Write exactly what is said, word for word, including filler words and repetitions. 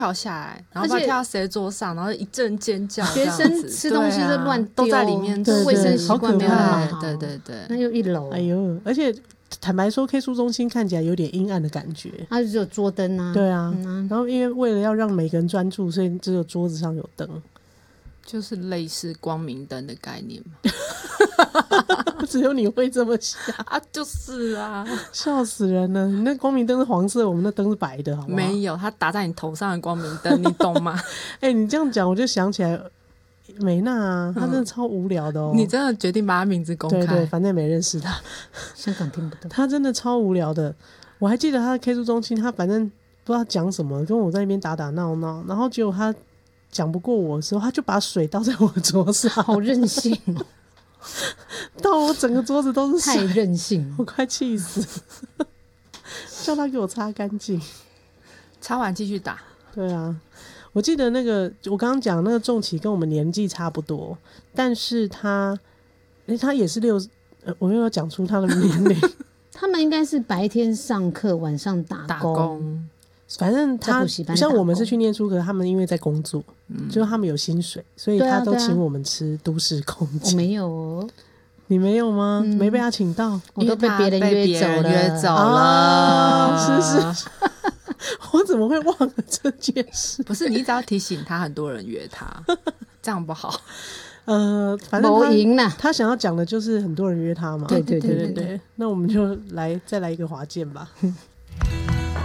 跳下来，然后不知道跳到谁桌上，然后一阵尖叫， 学生吃东西就乱丢、 啊、都在里面， 卫生习惯没有那么好， 对对对， 那又一楼， 哎呦，而且坦白说 K 书中心看起来有点阴暗的感觉， 它就只有桌灯啊， 对啊、 嗯、啊， 然后因为为了要让每个人专注，所以只有桌子上有灯， 就是类似光明灯的概念嘛。 只有你会这么想啊，就是啊， 笑死人了！你那光明灯是黄色，我们那灯是白的，好不好？ 没有，它打在你头上的光明灯，你懂吗？ 哎、欸，你这样讲，我就想起来美娜啊，她真的超无聊的哦。 嗯、你真的决定把她名字公开？ 对对，反正没认识她， 香港听不懂。 她真的超无聊的。我还记得她的 K 书中心，她反正不知道讲什么，跟我在那边打打闹闹，然后结果她讲不过我的时候，她就把水倒在我的桌上， 好任性哦。 到我整个桌子都是水， 太任性， 我快气死了！叫他给我擦干净， 擦完继续打。 对啊，我记得那个我刚刚讲那个仲琪跟我们年纪差不多，但是他，欸、他也是六，呃，我又要讲出他的年龄。 他们应该是白天上课，晚上打工。 打工反正他像我们是去念书，可是他们因为在工作， 嗯、 就是他们有薪水，所以他都请我们吃都市空气。 我没有哦， 你没有吗？嗯、没被他请到， 我都被别人约走了。 约走了， 哦、是是。我怎么会忘了这件事？ 不是，你只要提醒他，很多人约他，这样不好。 呃，反正他赢了， 他想要讲的就是很多人约他嘛。 对对对对 对, 對, 對, 對，那我们就来再来一个滑键吧。